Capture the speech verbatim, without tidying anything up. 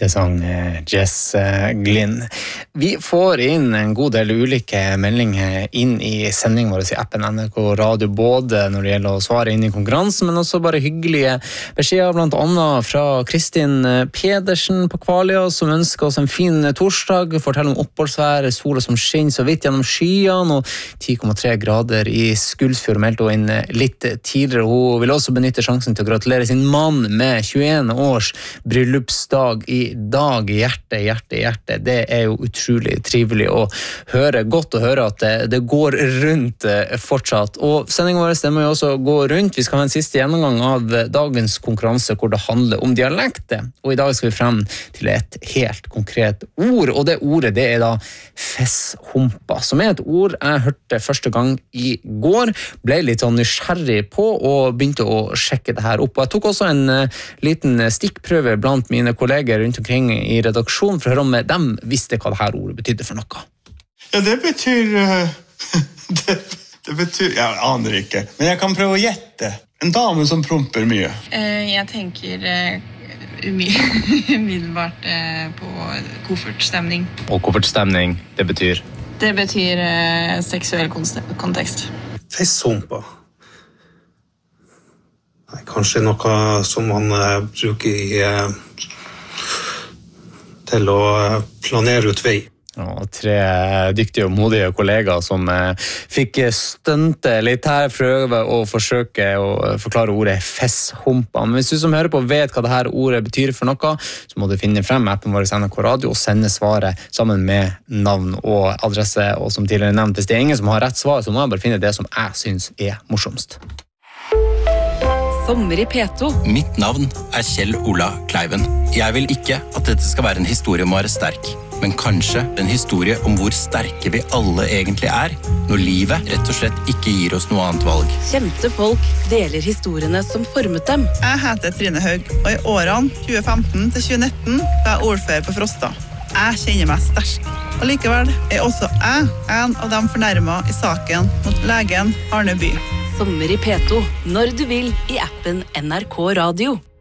Hjertesang, Jess Glynn. Vi får inn en god del ulike meldinger inn i sendingen vår i appen N R K Radio, både når det gjelder å svare inn i konkurransen, men også bare hyggelige beskjeder, blant annet fra Kristin Pedersen på Kvalia, som ønsker oss en fin torsdag, forteller om oppholdsvær, sola som skinner så vidt gjennom skyene, og ti komma tre grader i Skulsfjord, meldte hun inn litt tidligere. Hun vil også benytte sjansen til å gratulere sin mann med tjueen års bryllupsdag i dag. Hjerte, hjerte, hjerte. Det er jo utrolig trivelig å høre. Godt å høre at det, det går rundt fortsatt. Og sendingen vår stemmer jo også gå rundt. Vi skal ha en siste gjennomgang av dagens konkurranse, hvor det handler om dialekter. Og i dag skal vi frem til et helt konkret ord, og det ordet det er da fesshumpa, som er et ord jeg hørte første gang i går. Ble litt sånn nysgjerrig på og begynte å sjekke det her opp. Og jeg tok også en uh, liten stikkprøve blant mine kolleger rundt omkring i redaksjonen for å høre om dem visste hva det her ordet betydde for noe. Ja, det betyr... Uh, det, det betyr... Jeg aner ikke, men jeg kan prøve å gjette. En dame som promper mye. Uh, jeg tenker uh, umiddelbart uh, på koffertstemning. Og koffertstemning, det betyr? Det betyr uh, seksuell kontekst. Fesshumpa. Nei, kanskje noe som man uh, bruker i, uh, til å uh, planere ut vei. Ja, tre dyktige og modige kollegaer som uh, fikk stunte litt her, prøve å forsøke å forklare ordet fesshumpa. Men hvis du som hører på vet hva det her ordet betyr for noe, så må du finne frem appen vår i N R K Radio og sende svaret sammen med navn og adresse. Og som tidligere nevnt, hvis det er ingen som har rett svar, så må jeg bare finne det som jeg synes er morsomst. Sommer i P to. Mitt navn er Kjell Ola Kleiven. Jeg vil ikke at dette skal være en historie om å være sterk, men kanskje en historie om hvor sterke vi alle egentlig er, når livet rett og slett ikke gir oss noe annet valg. Kjente folk deler historiene som formet dem. Jeg heter Trine Haug, og i årene tjue femten til tjue nitten var jeg ordfører på Frosta. Jeg kjenner meg sterk. Og likevel er også jeg en av dem fornærmet i saken mot legen Arne By. Sommer i P to, når du vil, i appen N R K Radio.